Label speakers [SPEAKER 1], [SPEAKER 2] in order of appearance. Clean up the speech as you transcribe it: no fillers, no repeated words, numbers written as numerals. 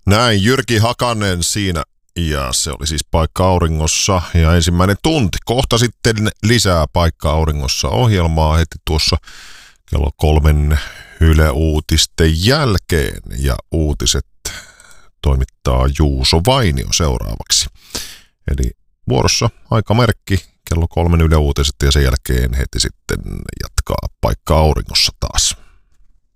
[SPEAKER 1] Näin Jyrki Hakanen siinä, ja se oli siis Paikka Auringossa ja ensimmäinen tunti. Kohta sitten lisää Paikka Auringossa -ohjelmaa heti tuossa kello 3 Yle Uutisten jälkeen, ja uutiset toimittaa Juuso Vainio seuraavaksi. Eli vuorossa aikamerkki kello 3 Yle Uutiset, ja sen jälkeen heti sitten jatkaa Paikka Auringossa taas.